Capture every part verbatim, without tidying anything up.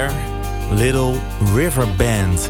There, Little River Band.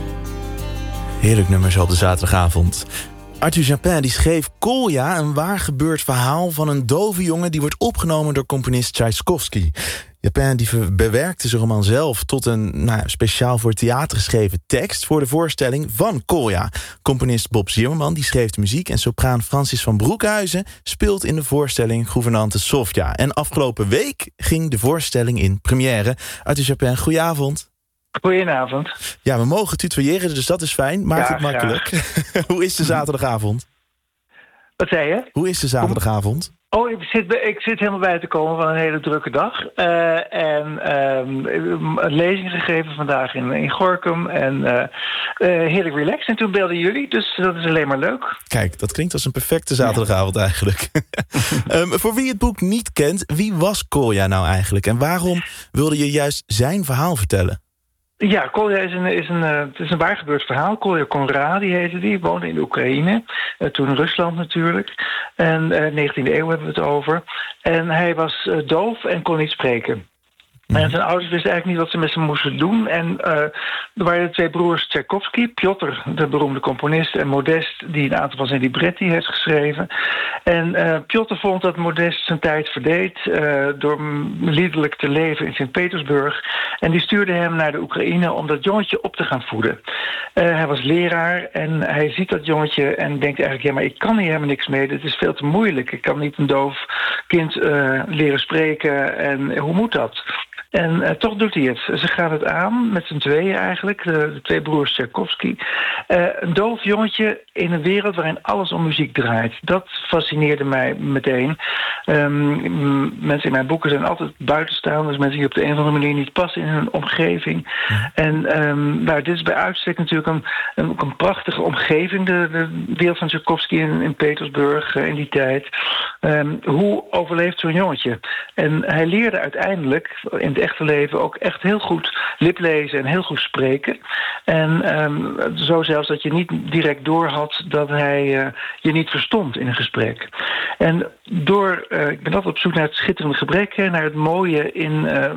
Heerlijk nummer zo op de zaterdagavond. Arthur Japin die schreef Kolja, een waar gebeurd verhaal van een dove jongen die wordt opgenomen door componist Tchaikovsky. Japin die bewerkte zijn roman zelf tot een nou, speciaal voor theater geschreven tekst voor de voorstelling van Kolja. Componist Bob Zimmerman die schreef de muziek en sopraan Francis van Broekhuizen speelt in de voorstelling Gouvernante Sofia. En afgelopen week ging de voorstelling in première. Arthur Japin, goedenavond. Goedenavond. Ja, we mogen tutoyeren, dus dat is fijn. Maakt ja, het makkelijk. Hoe is de zaterdagavond? Wat zei je? Hoe is de zaterdagavond? Oh, ik zit, ik zit helemaal bij te komen van een hele drukke dag. Uh, en um, een lezing gegeven vandaag in, in Gorinchem. En uh, uh, heerlijk relaxed. En toen belden jullie, dus dat is alleen maar leuk. Kijk, dat klinkt als een perfecte zaterdagavond eigenlijk. um, voor wie het boek niet kent, wie was Kolja nou eigenlijk? En waarom wilde je juist zijn verhaal vertellen? Ja, Kolja is een, is een, uh, het is een waar gebeurd verhaal. Kolja Konradi heette die, woonde in de Oekraïne. Uh, toen Rusland natuurlijk. En uh, negentiende eeuw hebben we het over. En hij was uh, doof en kon niet spreken. En zijn ouders wisten eigenlijk niet wat ze met hem moesten doen. En uh, er waren de twee broers Tchaikovsky, Piotr, de beroemde componist, en Modest, die een aantal van zijn libretti heeft geschreven. En uh, Piotr vond dat Modest zijn tijd verdeed uh, door liederlijk te leven in Sint-Petersburg. En die stuurde hem naar de Oekraïne om dat jongetje op te gaan voeden. Uh, hij was leraar en hij ziet dat jongetje en denkt eigenlijk, ja, maar ik kan hier helemaal niks mee. Dit is veel te moeilijk. Ik kan niet een doof kind uh, leren spreken. En hoe moet dat? En uh, toch doet hij het. Ze gaan het aan, met z'n tweeën eigenlijk, de, de twee broers Tchaikovsky. Uh, een doof jongetje in een wereld waarin alles om muziek draait. Dat fascineerde mij meteen. Um, mensen in mijn boeken zijn altijd buitenstaanders, mensen die op de een of andere manier niet passen in hun omgeving. Ja. En um, nou, dit is bij uitstek natuurlijk een, een, een prachtige omgeving, de, de wereld van Tchaikovsky in, in Petersburg uh, in die tijd. Um, hoe overleeft zo'n jongetje? En hij leerde uiteindelijk in het echte leven ook echt heel goed liplezen en heel goed spreken. En um, zo zelfs dat je niet direct door had dat hij uh, je niet verstond in een gesprek. En door, uh, ik ben altijd op zoek naar het schitterende gebrek, hè, naar het mooie in,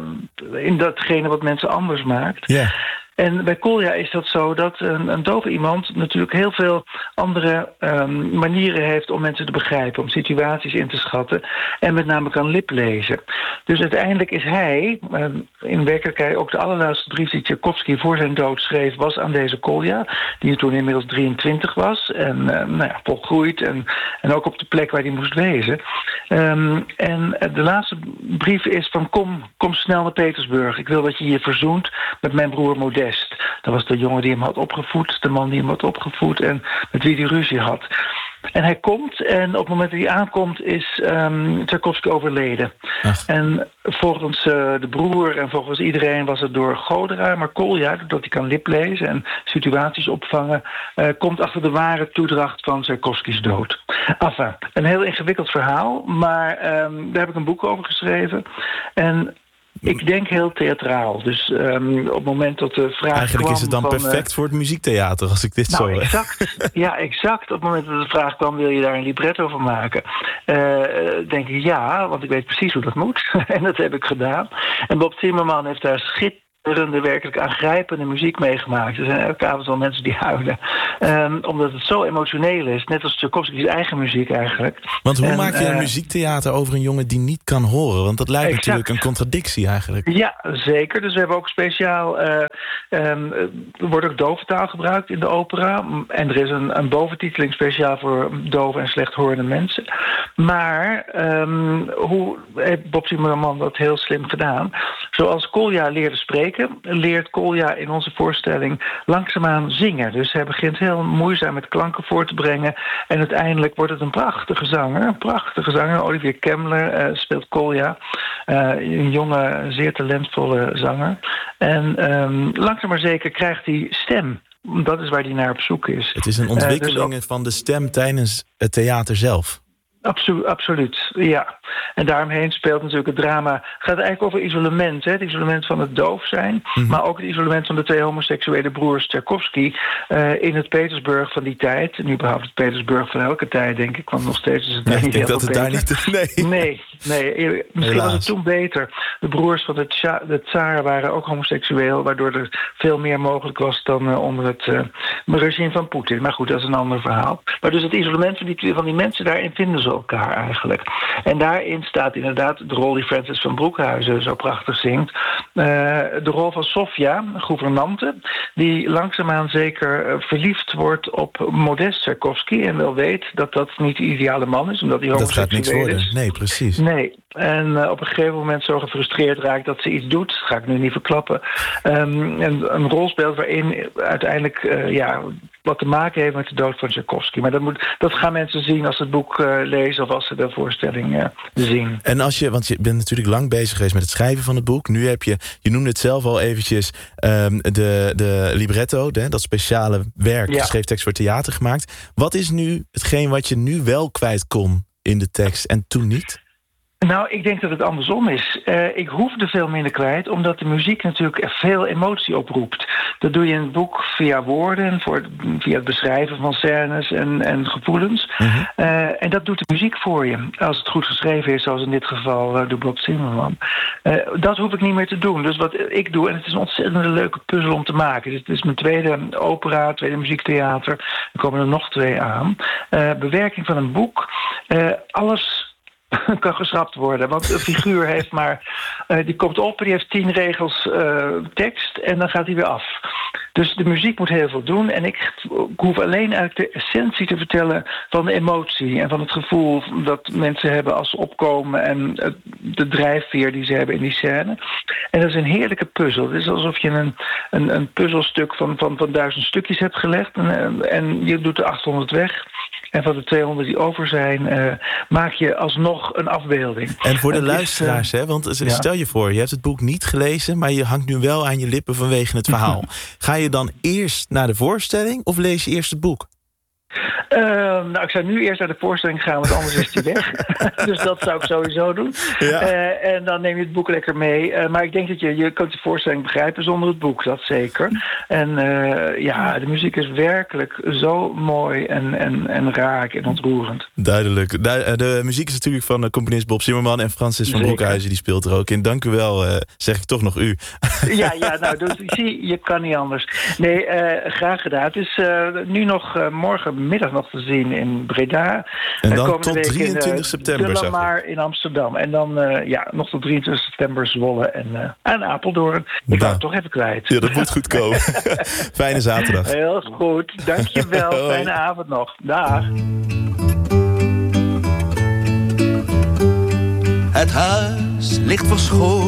uh, in datgene wat mensen anders maakt. Yeah. En bij Kolja is dat zo dat een, een dove iemand natuurlijk heel veel andere um, manieren heeft om mensen te begrijpen, om situaties in te schatten en met name kan liplezen. Dus uiteindelijk is hij, um, in werkelijkheid ook de allerlaatste brief die Tchaikovsky voor zijn dood schreef, was aan deze Kolja, die toen inmiddels drieëntwintig was en uh, nou ja, volgroeid en, en ook op de plek waar hij moest wezen. Um, en de laatste brief is van kom, kom snel naar Petersburg. Ik wil dat je je verzoent met mijn broer Modest. Dat was de jongen die hem had opgevoed, de man die hem had opgevoed en met wie hij ruzie had. En hij komt en op het moment dat hij aankomt is um, Tchaikovsky overleden. Ach. En volgens uh, de broer en volgens iedereen was het door Godera, maar Kolja, doordat hij kan liplezen en situaties opvangen, uh, komt achter de ware toedracht van Tchaikovskys dood. Enfin, een heel ingewikkeld verhaal, maar um, daar heb ik een boek over geschreven. En ik denk heel theatraal. Dus um, op het moment dat de vraag Eigenlijk kwam is het dan van, perfect uh, voor het muziektheater, als ik dit nou, zo... exact. Ja, exact. Op het moment dat de vraag kwam, wil je daar een libretto van maken? Uh, denk ik ja, want ik weet precies hoe dat moet. En dat heb ik gedaan. En Bob Zimmerman heeft daar schitterend de werkelijk aangrijpende muziek meegemaakt. Er zijn elke avond wel mensen die huilen. Um, omdat het zo emotioneel is. Net als Tchaikovsky's eigen muziek eigenlijk. Want hoe en, maak je een uh, muziektheater over een jongen die niet kan horen? Want dat lijkt exact. natuurlijk een contradictie eigenlijk. Ja, zeker. Dus we hebben ook speciaal... Uh, um, er wordt ook doventaal gebruikt in de opera. En er is een, een boventiteling speciaal voor dove en slechthorende mensen. Maar um, hoe heeft Bob Zimmerman dat heel slim gedaan? Zoals Kolja leerde spreken, leert Kolja in onze voorstelling langzaamaan zingen. Dus hij begint heel moeizaam met klanken voor te brengen. En uiteindelijk wordt het een prachtige zanger. Een prachtige zanger. Olivier Kemmler uh, speelt Kolja. Uh, een jonge, zeer talentvolle zanger. En um, langzaam maar zeker krijgt hij stem. Dat is waar hij naar op zoek is. Het is een ontwikkeling uh, dus ook... van de stem tijdens het theater zelf. Absolu- absoluut, ja. En daaromheen speelt natuurlijk het drama. Het gaat eigenlijk over isolement, hè? Het isolement van het doof zijn, Mm-hmm. maar ook het isolement van de twee homoseksuele broers Tchaikovsky uh, in het Petersburg van die tijd. Nu überhaupt het Petersburg van elke tijd, denk ik, want nog steeds is het Ja, daar ik niet denk heel dat het veel daar beter. niet... Nee. Nee, nee. Misschien Helaas. was het toen beter. De broers van de, tsa- de tsaar waren ook homoseksueel, waardoor er veel meer mogelijk was dan uh, onder het uh, regime van Poetin. Maar goed, dat is een ander verhaal. Maar dus het isolement van die, van die mensen, daarin vinden ze elkaar eigenlijk. En daarin staat inderdaad de rol die Francis van Broekhuizen zo prachtig zingt. Uh, de rol van Sofia, gouvernante, die langzaamaan zeker uh, verliefd wordt op Modest Tchaikovsky en wel weet dat dat niet de ideale man is, omdat hij Dat gaat niks homoseksueel worden. is. Nee, precies. Nee. En uh, op een gegeven moment zo gefrustreerd raakt dat ze iets doet. Dat ga ik nu niet verklappen. Um, en een rol speelt waarin uiteindelijk uh, ja, wat te maken heeft met de dood van Tchaikovsky. Maar dat, moet, dat gaan mensen zien als ze het boek uh, lezen of als ze de voorstelling uh, zien. En als je, want je bent natuurlijk lang bezig geweest met het schrijven van het boek. Nu heb je, je noemde het zelf al eventjes, um, de, de libretto, de, dat speciale werk, Ja. schreeftekst voor theater gemaakt. Wat is nu hetgeen wat je nu wel kwijt kon in de tekst en toen niet? Nou, ik denk dat het andersom is. Uh, ik hoefde veel minder kwijt, omdat de muziek natuurlijk veel emotie oproept. Dat doe je in het boek via woorden, voor, via het beschrijven van scènes en, en gevoelens. Mm-hmm. Uh, en dat doet de muziek voor je, als het goed geschreven is, zoals in dit geval uh, door Bob Zimmerman. Uh, dat hoef ik niet meer te doen. Dus wat ik doe, en het is een ontzettend leuke puzzel om te maken. Dus het is mijn tweede opera, tweede muziektheater. Er komen er nog twee aan. Uh, bewerking van een boek. Uh, alles kan geschrapt worden. Want een figuur heeft maar... Uh, die komt op en die heeft tien regels uh, tekst en dan gaat hij weer af. Dus de muziek moet heel veel doen. En ik, ik hoef alleen eigenlijk de essentie te vertellen van de emotie en van het gevoel dat mensen hebben als ze opkomen en de drijfveer die ze hebben in die scène. En dat is een heerlijke puzzel. Het is alsof je een, een, een puzzelstuk van, van, van duizend stukjes hebt gelegd en, en je doet de achthonderd weg. En van de tweehonderd die over zijn, uh, maak je alsnog een afbeelding. En voor de het luisteraars, is, uh, hè? Want ja. stel je voor, je hebt het boek niet gelezen, maar je hangt nu wel aan je lippen vanwege het verhaal. Ga je dan eerst naar de voorstelling of lees je eerst het boek? Uh, nou, ik zou nu eerst naar de voorstelling gaan, want anders is die weg. Dus dat zou ik sowieso doen. Ja. Uh, en dan neem je het boek lekker mee. Uh, maar ik denk dat je, je kunt de voorstelling begrijpen zonder het boek, dat zeker. En uh, ja, de muziek is werkelijk zo mooi en, en, en raak en ontroerend. Duidelijk. De, de muziek is natuurlijk van de componist Bob Zimmerman en Francis van Broekhuizen, die speelt er ook in. Dank u wel, uh, zeg ik toch nog u. Ja, ja, nou, dus, zie, je kan niet anders. Nee, uh, graag gedaan. Het is uh, nu nog uh, morgenmiddag nog te zien in Breda. En dan uh, tot drieëntwintig in, uh, september, zeg ik. Maar in Amsterdam. En dan uh, ja, nog tot drieëntwintig september Zwolle en, uh, en Apeldoorn. Ik nou, wou het toch even kwijt. Ja, dat moet goed komen. Fijne zaterdag. Heel goed. Dankjewel. Fijne avond nog. Dag. Het huis ligt verscholen